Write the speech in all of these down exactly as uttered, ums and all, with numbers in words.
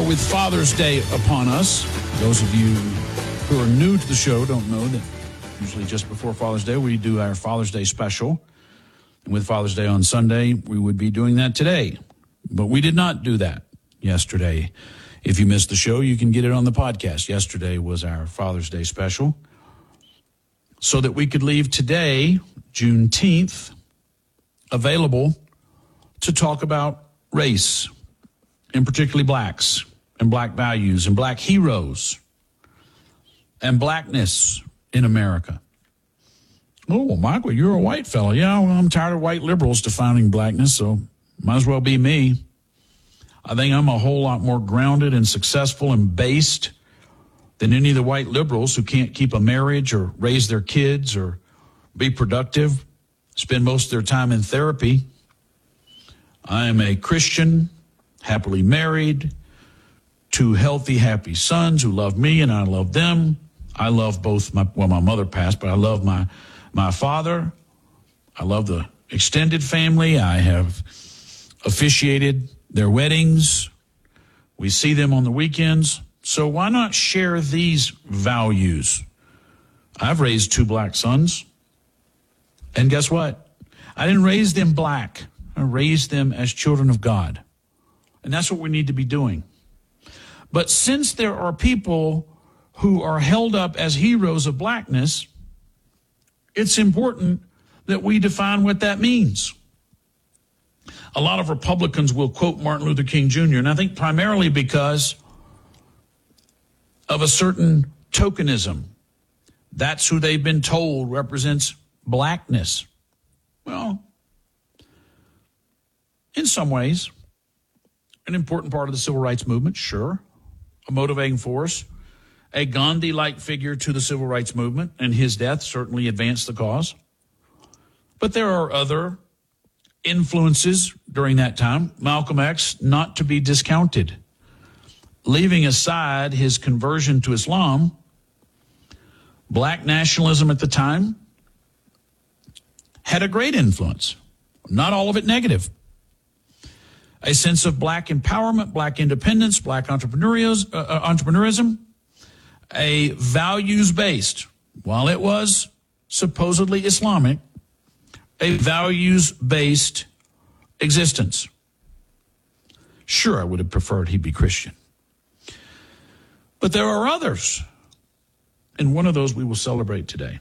with Father's Day upon us. Those of you who are new to the show don't know that usually just before Father's Day, we do our Father's Day special. And with Father's Day on Sunday, we would be doing that today. But we did not do that yesterday. If you missed the show, you can get it on the podcast. Yesterday was our Father's Day special. So that we could leave today, Juneteenth, available to talk about race, and particularly blacks, and black values, and black heroes, and blackness in America. Oh, well, Michael, you're a white fellow. Yeah, well, I'm tired of white liberals defining blackness, so might as well be me. I think I'm a whole lot more grounded and successful and based than any of the white liberals who can't keep a marriage or raise their kids or be productive, spend most of their time in therapy. I am a Christian, happily married, two healthy, happy sons who love me and I love them. I love both my, well, my mother passed, but I love my, my father. I love the extended family. I have officiated their weddings. We see them on the weekends. So why not share these values? I've raised two black sons. And guess what? I didn't raise them black. I raised them as children of God. And that's what we need to be doing. But since there are people who are held up as heroes of blackness, it's important that we define what that means. A lot of Republicans will quote Martin Luther King Junior, and I think primarily because of a certain tokenism. That's who they've been told represents blackness. Well, in some ways, an important part of the civil rights movement, sure, a motivating force, a Gandhi-like figure to the civil rights movement, and his death certainly advanced the cause. But there are other influences during that time, Malcolm X, not to be discounted. Leaving aside his conversion to Islam, black nationalism at the time had a great influence, not all of it negative. A sense of black empowerment, black independence, black entrepreneurism, uh, entrepreneurism, a values-based, while it was supposedly Islamic, a values-based existence. Sure, I would have preferred he be Christian. But there are others, and one of those we will celebrate today.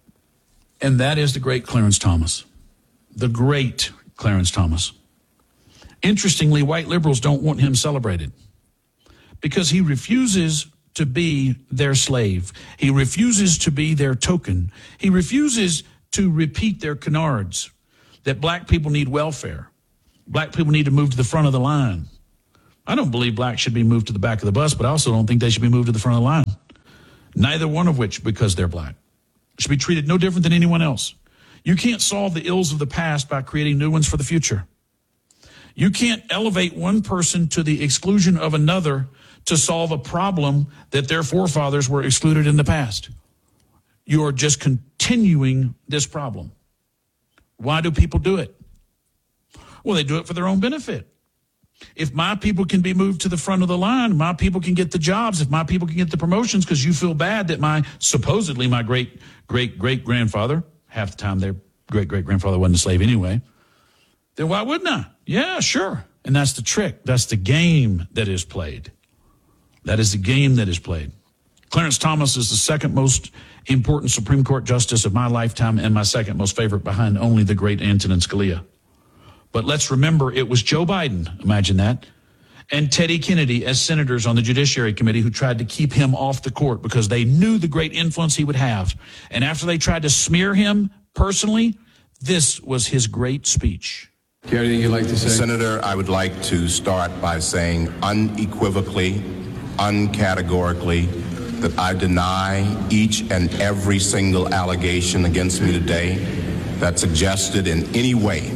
And that is the great Clarence Thomas, the great Clarence Thomas. Interestingly, white liberals don't want him celebrated because he refuses to be their slave. He refuses to be their token. He refuses to repeat their canards that black people need welfare. Black people need to move to the front of the line. I don't believe blacks should be moved to the back of the bus, but I also don't think they should be moved to the front of the line. Neither one of which because they're black. Should be treated no different than anyone else. You can't solve the ills of the past by creating new ones for the future. You can't elevate one person to the exclusion of another to solve a problem that their forefathers were excluded in the past. You are just continuing this problem. Why do people do it? Well, they do it for their own benefit. If my people can be moved to the front of the line, my people can get the jobs, if my people can get the promotions because you feel bad that my, supposedly my great, great, great grandfather, half the time their great, great grandfather wasn't a slave anyway, then why wouldn't I? Yeah, sure. And that's the trick. That's the game that is played. That is the game that is played. Clarence Thomas is the second most important Supreme Court justice of my lifetime and my second most favorite behind only the great Antonin Scalia. But let's remember it was Joe Biden, imagine that, and Teddy Kennedy as senators on the Judiciary Committee who tried to keep him off the court because they knew the great influence he would have. And after they tried to smear him personally, this was his great speech. Do you have anything you'd like to say? Senator, I would like to start by saying unequivocally, uncategorically, that I deny each and every single allegation against me today that suggested in any way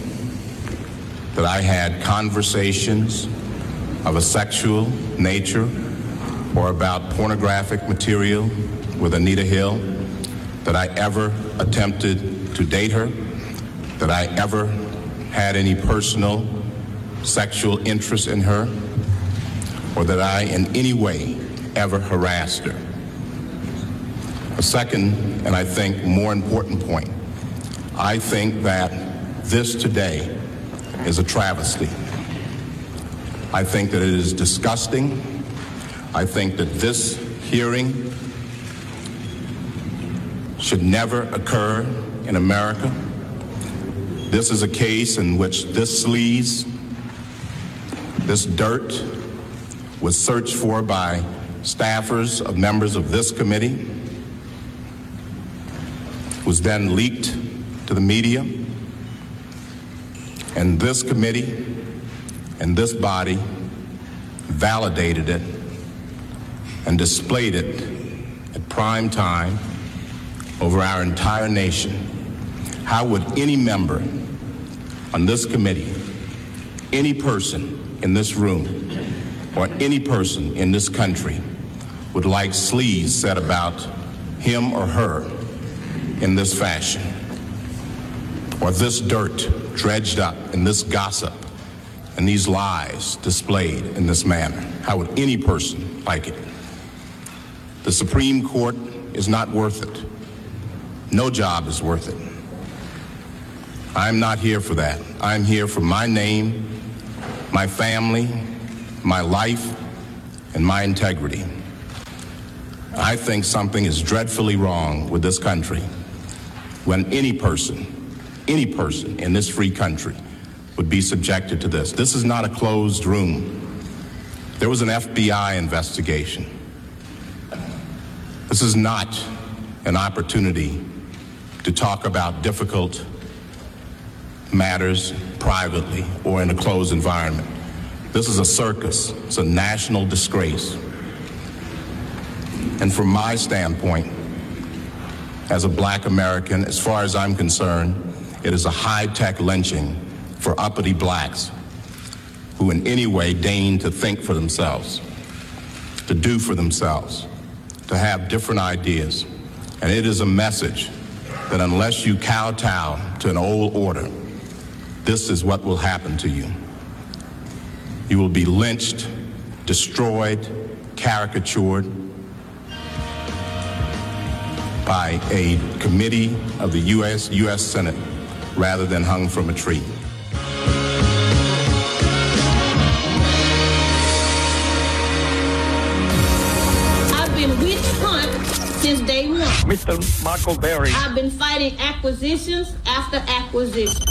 that I had conversations of a sexual nature or about pornographic material with Anita Hill, that I ever attempted to date her, that I ever had any personal sexual interest in her, or that I in any way ever harassed her. A second, and I think more important point, I think that this today is a travesty. I think that it is disgusting. I think that this hearing should never occur in America. This is a case in which this sleaze, this dirt, was searched for by staffers of members of this committee, was then leaked to the media, and this committee and this body validated it and displayed it at prime time over our entire nation. How would any member on this committee, any person in this room, or any person in this country would like sleaze said about him or her in this fashion, or this dirt dredged up, and this gossip and these lies displayed in this manner? How would any person like it? The Supreme Court is not worth it. No job is worth it. I'm not here for that. I'm here for my name, my family, my life, and my integrity. I think something is dreadfully wrong with this country when any person, any person in this free country would be subjected to this. This is not a closed room. There was an F B I investigation. This is not an opportunity to talk about difficult matters privately or in a closed environment. This is a circus. It's a national disgrace. And from my standpoint, as a black American, as far as I'm concerned, it is a high-tech lynching for uppity blacks who in any way deign to think for themselves, to do for themselves, to have different ideas. And it is a message that unless you kowtow to an old order, this is what will happen to you. You will be lynched, destroyed, caricatured by a committee of the U S U S Senate rather than hung from a tree. I've been witch hunt since day one. Mister Michael Berry. I've been fighting acquisitions after acquisition.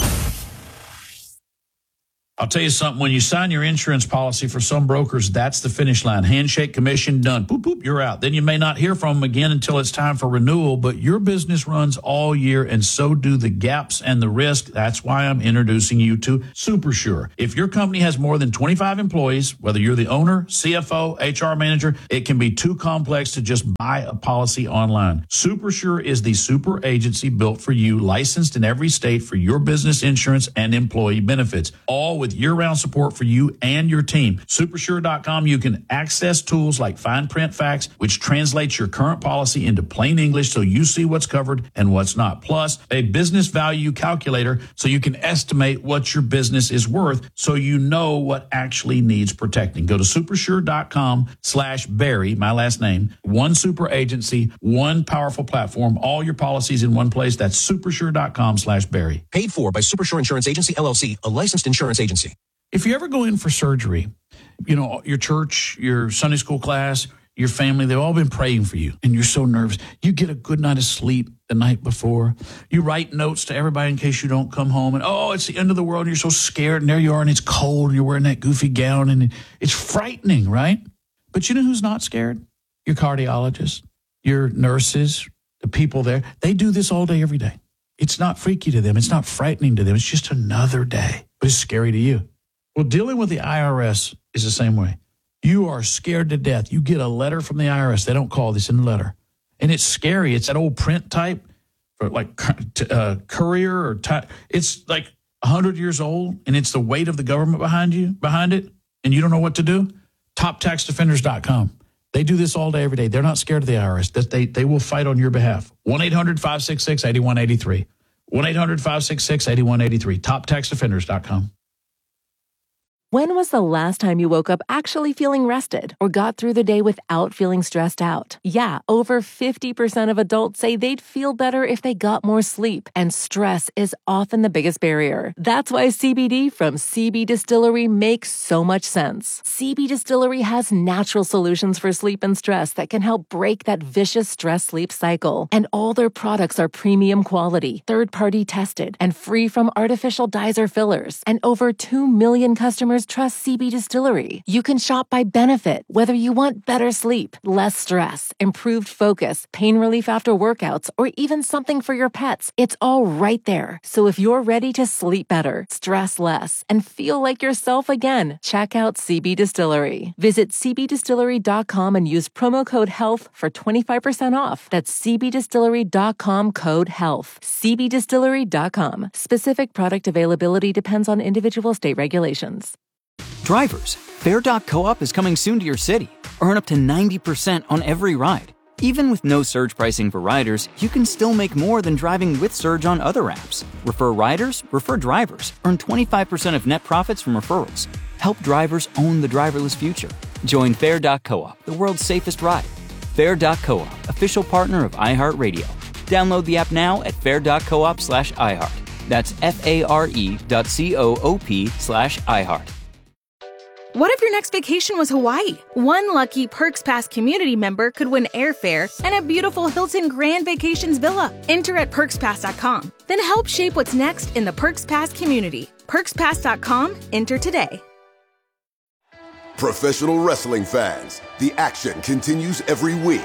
I'll tell you something, when you sign your insurance policy for some brokers, that's the finish line. Handshake, commission, done. Boop, boop, you're out. Then you may not hear from them again until it's time for renewal, but your business runs all year, and so do the gaps and the risk. That's why I'm introducing you to SuperSure. If your company has more than twenty-five employees, whether you're the owner, C F O, H R manager, it can be too complex to just buy a policy online. SuperSure is the super agency built for you, licensed in every state for your business insurance and employee benefits, all with year-round support for you and your team. Supersure dot com, you can access tools like fine print facts, which translates your current policy into plain English so you see what's covered and what's not. Plus, a business value calculator so you can estimate what your business is worth so you know what actually needs protecting. Go to supersure dot com slash Barry, my last name, one super agency, one powerful platform, all your policies in one place. That's supersure dot com slash Barry. Paid for by Supersure Insurance Agency, L L C, a licensed insurance agency. If you ever go in for surgery, you know, your church, your Sunday school class, your family, they've all been praying for you, and you're so nervous. You get a good night of sleep the night before. You write notes to everybody in case you don't come home, and oh, it's the end of the world, and you're so scared, and there you are, and it's cold, and you're wearing that goofy gown, and it's frightening, right? But you know who's not scared? Your cardiologists, your nurses, the people there. They do this all day, every day. It's not freaky to them. It's not frightening to them. It's just another day, but it's scary to you. Well, dealing with the I R S is the same way. You are scared to death. You get a letter from the I R S. They don't call this in the letter. And it's scary. It's that old print type for like uh, courier or ty- it's like one hundred years old, and it's the weight of the government behind you, behind it, and you don't know what to do. top tax defenders dot com. They do this all day, every day. They're not scared of the I R S. They, they will fight on your behalf. one eight hundred five six six eight one eight three. one eight hundred five six six eight one eight three. top tax defenders dot com. When was the last time you woke up actually feeling rested or got through the day without feeling stressed out? Yeah, over fifty percent of adults say they'd feel better if they got more sleep, and stress is often the biggest barrier. That's why C B D from C B Distillery makes so much sense. C B Distillery has natural solutions for sleep and stress that can help break that vicious stress-sleep cycle. And all their products are premium quality, third-party tested, and free from artificial dyes or fillers. And over two million customers trust C B Distillery. You can shop by benefit, whether you want better sleep, less stress, improved focus, pain relief after workouts, or even something for your pets. It's all right there. So if you're ready to sleep better, stress less, and feel like yourself again, check out C B Distillery. Visit c b distillery dot com and use promo code HEALTH for twenty-five percent off. That's c b distillery dot com code HEALTH. c b distillery dot com. Specific product availability depends on individual state regulations. Drivers, Fare dot coop is coming soon to your city. Earn up to ninety percent on every ride. Even with no surge pricing for riders, you can still make more than driving with Surge on other apps. Refer riders, refer drivers. Earn twenty-five percent of net profits from referrals. Help drivers own the driverless future. Join Fare dot coop, the world's safest ride. Fare dot coop, official partner of iHeartRadio. Download the app now at fare dot coop slash iHeart. That's F-A-R-E dot C-O-O-P slash iHeart. What if your next vacation was Hawaii? One lucky Perks Pass community member could win airfare and a beautiful Hilton Grand Vacations villa. Enter at perks pass dot com. Then help shape what's next in the Perks Pass community. perks pass dot com. Enter today. Professional wrestling fans, the action continues every week.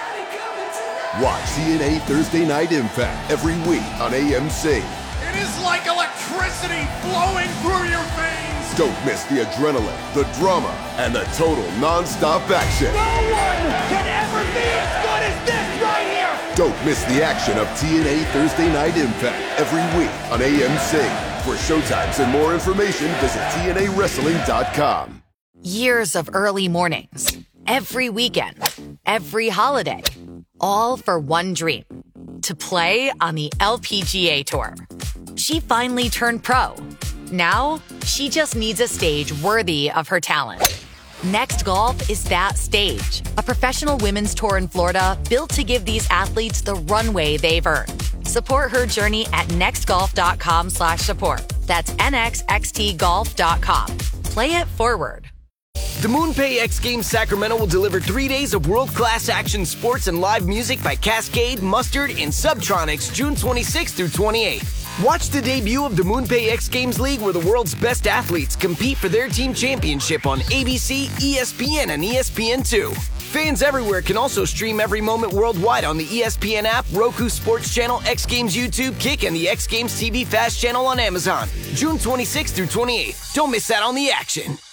Watch T N A Thursday Night Impact every week on A M C. It is like electricity flowing through your veins. Don't miss the adrenaline, the drama, and the total non-stop action. No one can ever be as good as this right here. Don't miss the action of T N A Thursday Night Impact every week on A M C. For showtimes and more information, visit T N A wrestling dot com. Years of early mornings, every weekend, every holiday, all for one dream, to play on the L P G A Tour. She finally turned pro. Now, she just needs a stage worthy of her talent. Next Golf is that stage, a professional women's tour in Florida built to give these athletes the runway they've earned. Support her journey at next golf dot com slash support. That's N X X T golf dot com. Play it forward. The MoonPay X Games Sacramento will deliver three days of world-class action sports and live music by Cascade, Mustard, and Subtronics June twenty-sixth through twenty-eighth. Watch the debut of the MoonPay X Games League, where the world's best athletes compete for their team championship on A B C, E S P N, and E S P N two. Fans everywhere can also stream every moment worldwide on the E S P N app, Roku Sports Channel, X Games YouTube, Kick, and the X Games T V Fast channel on Amazon. June twenty-sixth through twenty-eighth. Don't miss out on the action.